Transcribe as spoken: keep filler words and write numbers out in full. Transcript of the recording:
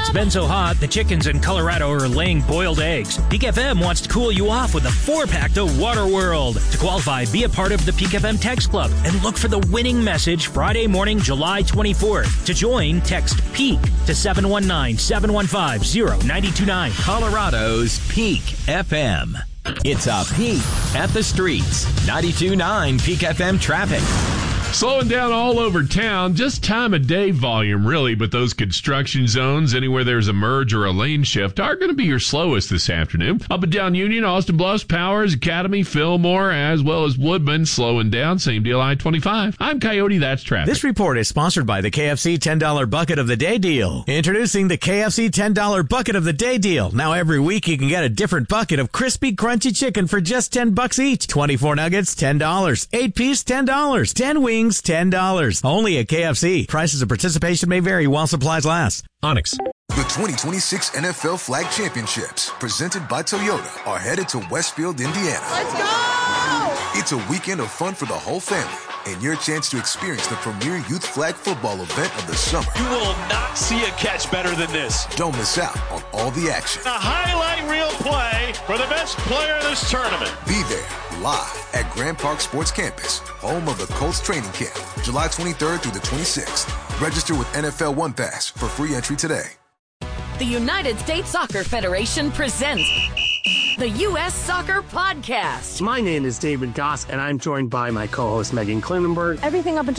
It's been so hot, the chickens in Colorado are laying boiled eggs. Peak F M wants to cool you off with a four-pack to Waterworld. To qualify, be a part of the Peak F M Text Club and look for the winning message Friday morning, July twenty-fourth. To join, text PEAK to seven one nine, seven one five, zero nine two nine. Colorado's Peak F M. It's a peek at the streets. ninety-two point nine Peak F M traffic. Slowing down all over town, just time of day volume really, but those construction zones, anywhere there's a merge or a lane shift, are going to be your slowest this afternoon. Up and down Union, Austin Bluffs, Powers, Academy, Fillmore, as well as Woodman, slowing down. Same deal, I twenty-five. I'm Coyote, that's traffic. This report is sponsored by the K F C ten dollar Bucket of the Day deal. Introducing the K F C ten dollar Bucket of the Day deal. Now every week you can get a different bucket of crispy, crunchy chicken for just ten bucks each. twenty-four nuggets, ten dollars. eight piece, ten dollars. ten wings, ten dollars. Only at K F C. Prices of participation may vary while supplies last. Onyx. The twenty twenty-six N F L Flag Championships, presented by Toyota, are headed to Westfield, Indiana. Let's go! It's a weekend of fun for the whole family and your chance to experience the premier youth flag football event of the summer. You will not see a catch better than this. Don't miss out on all the action. A highlight reel play for the best player in this tournament. Be there live at Grand Park Sports Campus, home of the Colts training camp, July twenty-third through the twenty-sixth. Register with N F L One Pass for free entry today. The United States Soccer Federation presents the U S Soccer Podcast. My name is David Goss, and I'm joined by my co-host Megan Klinenberg. Everything up until